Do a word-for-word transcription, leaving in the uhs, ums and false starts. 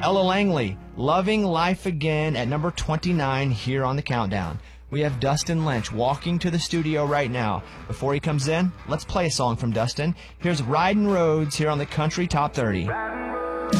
Ella Langley, Loving Life Again at number twenty-nine here on the countdown. We have Dustin Lynch walking to the studio right now. Before he comes in, let's play a song from Dustin. Here's Riding Roads here on the Country Top thirty.